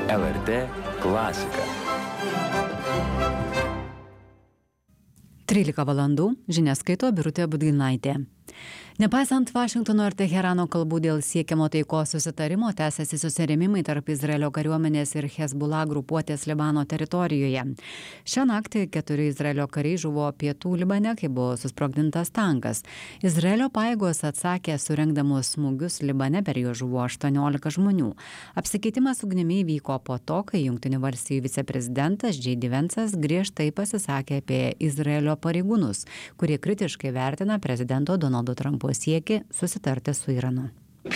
LRT klasika. 13 valandų žinias skaito Birutė Budginaitė. Nepaisant Vašingtono ir Teherano kalbų dėl siekiamo taikos susitarimo, tęsiasi susirėmimai tarp Izraelio kariuomenės ir Hezbollah grupuotės Libano teritorijoje. Šią naktį 4 Izraelio kariai žuvo pietų Libane, kai buvo susprogdintas tankas. Izraelio pajėgos atsakė surengdamos smūgius Libane, per juos žuvo 18 žmonių. Apsikeitimas ugnimi įvyko po to, kai Jungtinių valstijų viceprezidentas J.D. Vance'as griežtai pasisakė apie Izraelio pareigūnus, kurie kritiškai vertina prezidento Donaldo Trumpo siekį susitarti su Iranu.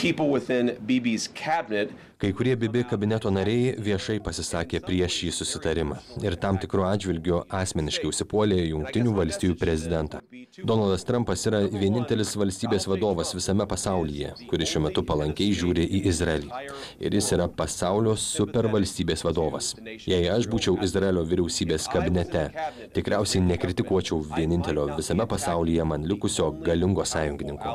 Kai kurie Bibi kabineto nariai viešai pasisakė prieš šį susitarimą ir tam tikru atžvilgiu asmeniškai užsipuolė Jungtinių valstijų prezidentą. Donaldas Trumpas yra vienintelis valstybės vadovas visame pasaulyje, kuris šiuo metu palankiai žiūri į Izraelį. Ir jis yra pasaulio supervalstybės vadovas. Jei aš būčiau Izraelio vyriausybės kabinete, tikriausiai nekritikuočiau vienintelio visame pasaulyje man likusio galingo sąjungininko.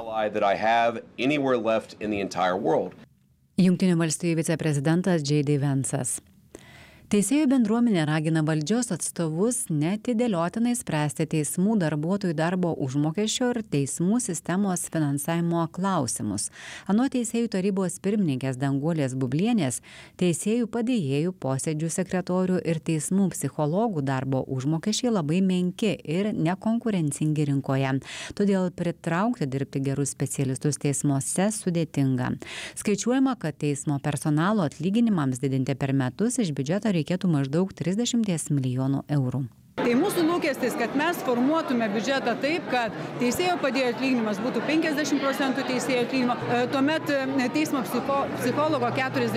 Jungtinių valstijų viceprezidentas J.D. Vance'as. Teisėjų bendruomenė ragina valdžios atstovus neatidėliotinai spręsti teismų darbuotojų darbo užmokesčio ir teismų sistemos finansavimo klausimus. Anot teisėjų tarybos pirmininkės Danguolės Bublienės, teisėjų padėjėjų, posėdžių sekretorių ir teismų psichologų darbo užmokesčiai labai menki ir nekonkurencingi rinkoje. Todėl pritraukti dirbti gerus specialistus teismuose sudėtinga. Skaičiuojama, kad teismo personalo atlyginimams didinti per metus iš biudžeto reikėtų maždaug 30 milijonų eurų. Tai mūsų lūkestis, kad mes formuotume biudžetą taip, kad teisėjo padėjėjo atlyginimas būtų 50% teisėjo atlyginimo, tuomet teismo psichologo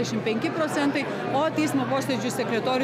45%, o teismo posėdžių sekretorių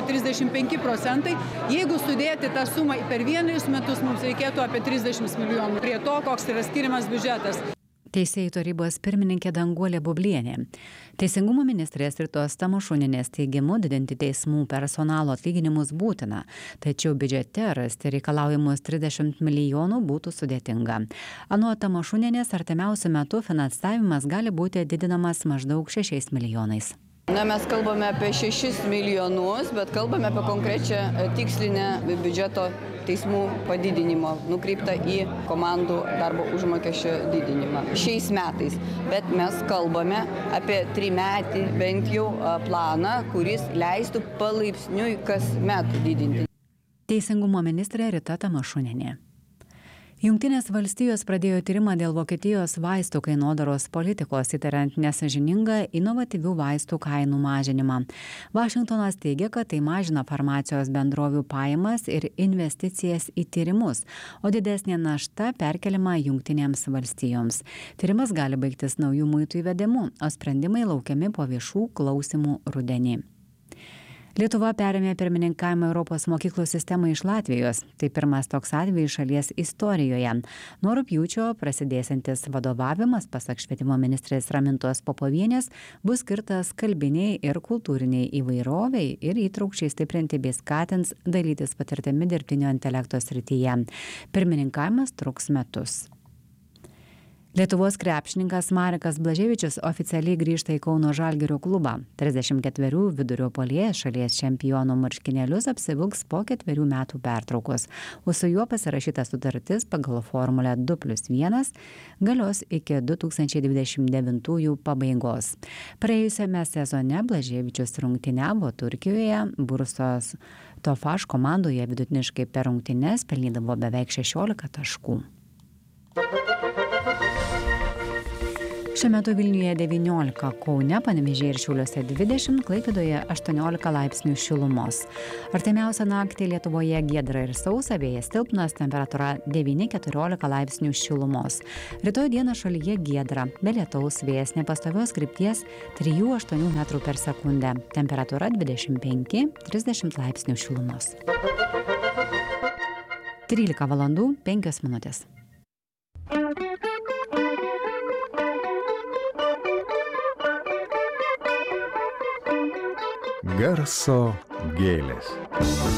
35%. Jeigu sudėti tą sumą per vienerius metus, mums reikėtų apie 30 milijonų prie to, koks yra skiriamas biudžetas. Teisėjų tarybos pirmininkė Danguolė Bublienė. Teisingumo ministrės Ritos Tamašunienės teigimu didinti teismų personalo atlyginimus būtina, tačiau biudžete rasti reikalaujamus 30 milijonų būtų sudėtinga. Anot Tamašunienės, artimiausiu metu finansavimas gali būti didinamas maždaug 6 milijonais. Mes kalbame apie 6 milijonus, bet kalbame apie konkrečią tikslinę biudžeto teismų padidinimo, nukreiptą į komandų darbo užmokesčio didinimą šiais metais. Bet mes kalbame apie 3-metį bent jau planą, kuris leistų palaipsniui kasmet didinti. Teisingumo ministrė Rita Tamašunienė. Jungtinės valstijos pradėjo tyrimą dėl Vokietijos vaistų kainodaros politikos, įtariant nesąžiningą inovatyvių vaistų kainų mažinimą. Vašingtonas teigia, kad tai mažina farmacijos bendrovių pajamas ir investicijas į tyrimus, o didesnė našta perkeliama Jungtinėms valstijoms. Tyrimas gali baigtis naujų muitų įvedimu, o sprendimai laukiami po viešų klausymų rudenį. Lietuva perėmė pirmininkavimą Europos mokyklų sistemai iš Latvijos. Tai pirmas toks atvejis šalies istorijoje. Nuo rugpjūčio prasidėsiantis vadovavimas, pasak švietimo ministrės Ramintos Popovienės, bus skirtas kalbiniai ir kultūriniai įvairoviai ir įtraukčiai stiprinti bei skatins dalytis patirtimi dirbtinio intelekto srityje. Pirmininkavimas truks metus. Lietuvos krepšininkas Marekas Blaževičius oficialiai grįžta į Kauno Žalgirio klubą. 34 vidurio puolėjas šalies čempionų marškinėlius apsivilks po 4 metų pertraukos, o su juo pasirašyta sutartis pagal formulę 2+1 galios iki 2029 pabaigos. Praėjusiame sezone Blaževičius rungtyniavo Turkijoje, Bursos Tofaš komandoje vidutiniškai per rungtynes pelnydavo beveik 16 taškų. Šiuo metu Vilniuje 19, Kaune, Panevėžyje ir Šiauliuose 20, Klaipėdoje 18 laipsnių šilumos. Artimiausią naktį Lietuvoje giedra ir sausa, vėjas silpnas, temperatūra 9-14 laipsnių šilumos. Rytoj dieną šalyje giedra, be lietaus, vėjas nepastovios krypties 3-8 metrų per sekundę. Temperatūra 25-30 laipsnių šilumos. 13 valandų 5 minutės. Garso gėlės.